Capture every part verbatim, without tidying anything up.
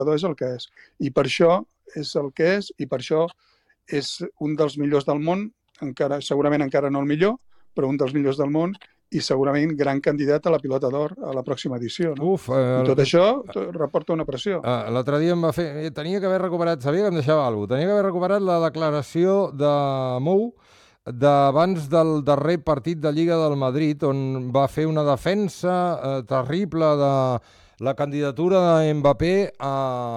jugador és el que és. I per això és el que és, i per això és un dels millors del món, encara, segurament encara no el millor, però un dels millors del món, i segurament gran candidat a la pilota d'or a la pròxima edició. No? Uf, eh, I tot això reporta una pressió. Eh, L'altre dia em va fer... Tenia que haver recuperat... Sabia que em deixava alguna cosa. Tenia que haver recuperat la declaració de Mou d'abans del darrer partit de Lliga del Madrid, on va fer una defensa eh, terrible de la candidatura de Mbappé a,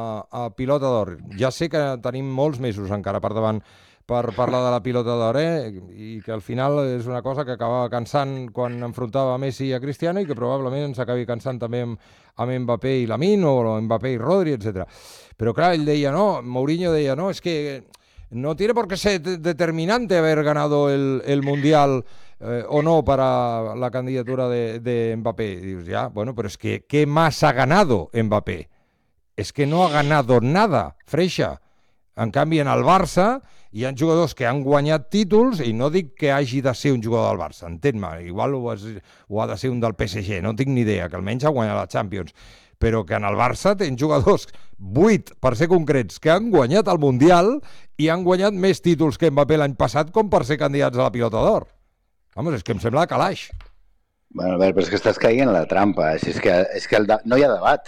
a pilota d'or. Ja sé que tenim molts mesos encara per davant per parlar de la pilota d'or, eh? I que al final és una cosa que acabava cansant quan enfrontava Messi a Cristiano i que probablement ens acabi cansant també amb, amb Mbappé i Lamine o Mbappé i Rodri, etcètera. Però clar, ell deia, no, Mourinho deia, no, es que no tiene por qué ser determinante haber ganado el, el Mundial eh, o no para la candidatura de, de Mbappé. Y dices, ya, bueno, pero es que ¿qué más ha ganado Mbappé? Es que no ha ganado nada, Freixa. En canvi, en el Barça hi ha jugadors que han guanyat títols i no dic que hagi de ser un jugador del Barça, entén-me, igual ho, és, ho ha de ser un del P S G, no tinc ni idea, que almenys ha guanyat la Champions, però que en el Barça tenen jugadors, vuit per ser concrets, que han guanyat el Mundial i han guanyat més títols que Mbappé l'any passat com per ser candidats a la pilota d'or. Vamos, és que em sembla calaix. Bueno, a veure, però és que estàs caient en la trampa, és que, és que el de... no hi ha debat.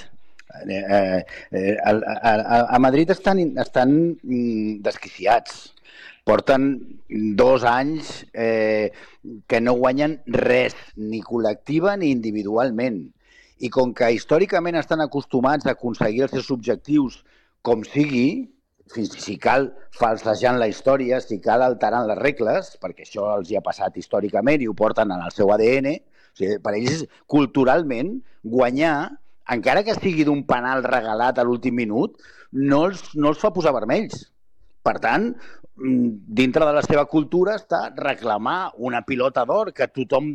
Eh, eh, a, a, a Madrid estan, estan desquiciats. Porten dos anys eh, que no guanyen res, ni col·lectiva ni individualment. I com que històricament estan acostumats a aconseguir els seus objectius com sigui, fins si cal falsejant la història, si cal alterant les regles, perquè això els hi ha passat històricament i ho porten en el seu A D N, o sigui, per ells culturalment guanyar, encara que sigui d'un penal regalat a l'últim minut, no els, no els fa posar vermells. Per tant, dintre de la seva cultura està reclamar una pilota d'or, que tothom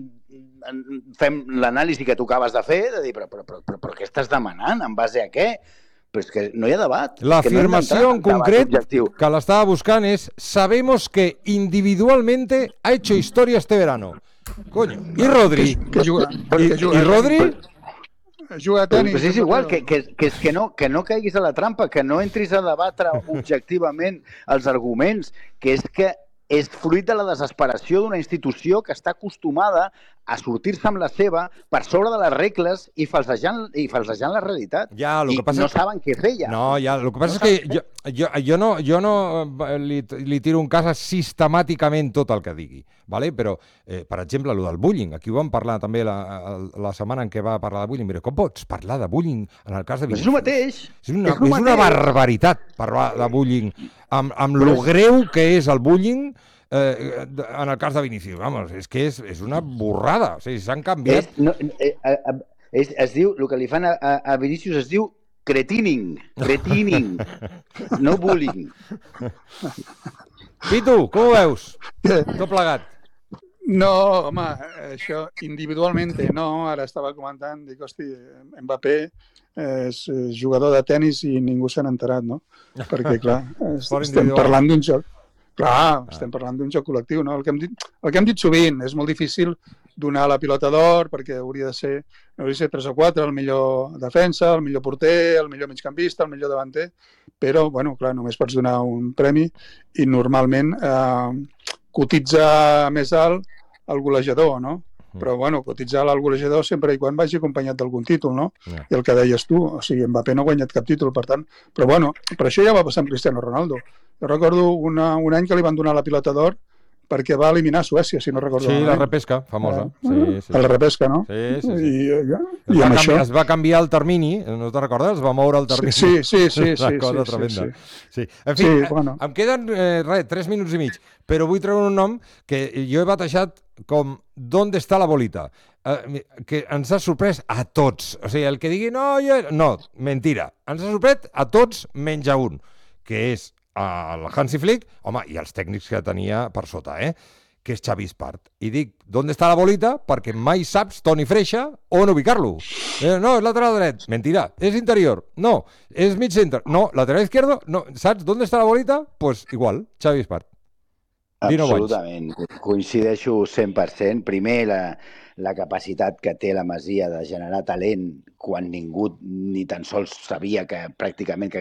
fem l'anàlisi que tu acabes de fer, de dir, però, però, però, però, però què estàs demanant? En base a què? Però és que no hi ha debat. L'afirmació no en concret que l'estava buscant és «Sabemos que individualmente ha hecho historia este verano». Coño, i Rodri? Que, que juga, I, i Rodri? Juga a tenis. Però és igual, que, que, que, que, no, que no caiguis a la trampa, que no entris a debatre objectivament els arguments, que és que és fruit de la desesperació d'una institució que està acostumada a sortir-se amb la seva per sobre de les regles i falsejant, i falsejant la realitat. Ja, lo que I passa no és... saben què fer, ja. No, ja, el que passa no és que jo, jo, jo, no, jo no li, li tiro un cas sistemàticament tot el que digui, ¿vale? Però, eh, per exemple, el del bullying, aquí ho vam parlar també la, la setmana en què va parlar de bullying, però com pots parlar de bullying en el cas de Vinícius? És el mateix. És una, és, és una barbaritat parlar de bullying, amb, amb lo greu que és el bullying eh, en el cas de Vinícius. Vamos, és que és, és una borrada, o sigui, s'han canviat... És, no, eh, eh, és, es diu, el que li fan a, a Vinícius es diu cretining, cretining, no bullying. Pitu, com ho veus? Tot plegat. No, home, això individualment no, ara estava comentant, dic, hosti, Mbappé és jugador de tennis i ningú se n'ha enterat, no? Perquè, clar, estem parlant d'un joc, clar, estem parlant d'un joc col·lectiu, no? El que hem dit, el que hem dit sovint, és molt difícil donar la pilota d'or perquè hauria de ser, no hauria de ser tres o quatre, el millor defensa, el millor porter, el millor migcampista, el millor davanter, però, bueno, clar, només pots donar un premi i normalment eh, cotitza més alt el golejador, no? Però, bueno, cotitzar el golejador sempre i quan vagi acompanyat d'algun títol, no? Yeah. I el que deies tu, o sigui, Mbappé no ha guanyat cap títol, per tant... Però, bueno, per això ja va passar amb Cristiano Ronaldo. Jo recordo una, un any que li van donar la pilota d'or perquè va eliminar Suècia, si no recordo. Sí, la repesca, famosa. Eh? Sí, sí, la repesca, no? Sí, sí, sí. I, ja, i i amb això... Es va canviar el termini, no te'n recordes? Es va moure el termini. Sí, sí, sí. sí, Una sí, cosa sí, tremenda. sí, sí. En fi, sí, bueno. em queden, eh, res, tres minuts i mig, però vull treure un nom que jo he batejat com «D'on està la bolita?», eh, que ens ha sorprès a tots. O sigui, el que digui «no, jo...» No, mentira. Ens ha sorprès a tots menys a un, que és el Hansi Flick, home, i els tècnics que tenia per sota, eh? Que és Xavi Espart. I dic, ¿dónde está la bolita? Perquè mai saps, Toni Freixa, on ubicar-lo. Eh, no, és lateral dret. Mentira. És interior. No. És mig centre. No. Lateral izquierdo. No. Saps? ¿Dónde está la bolita? Pues igual, Xavi Espart. dinou anys. Absolutament, coincideixo cent per cent. Primer, la, la capacitat que té la Masia de generar talent quan ningú ni tan sols sabia que pràcticament que